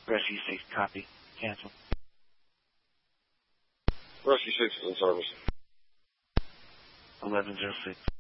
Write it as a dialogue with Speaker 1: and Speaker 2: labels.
Speaker 1: Rescue 6, copy. Cancel.
Speaker 2: Rescue 6 is in service.
Speaker 1: 1106.